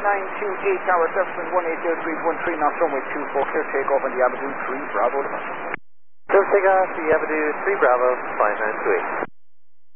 928 Tower 7180313 knots runway 24, clear takeoff on the Avenue 3 Bravo. Clear takeoff the Avenue 3 Bravo, 5928.